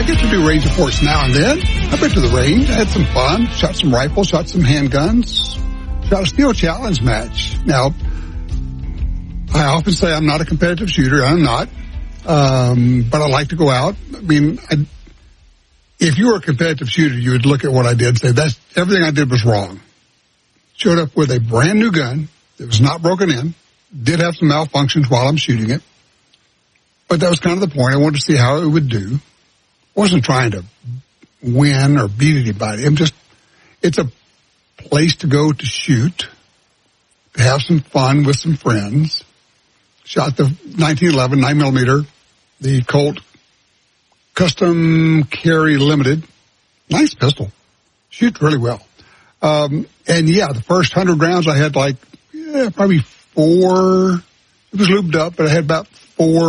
I get to do range reports now and then. I've been to the range. I had some fun. Shot some rifles, shot some handguns. Shot a steel challenge match. Now, I often say I'm not a competitive shooter. I'm not. But I like to go out. I mean, if you were a competitive shooter, you would look at what I did and say, everything I did was wrong. Showed up with a brand new gun that was not broken in. Did have some malfunctions while I'm shooting it. But that was kind of the point. I wanted to see how it would do. I wasn't trying to win or beat anybody. It's a place to go to shoot, to have some fun with some friends. Shot the 1911 9mm, the Colt Custom Carry Limited. Nice pistol. Shoots really well. And the first 100 rounds I had probably 4. It was lubed up, but I had about 4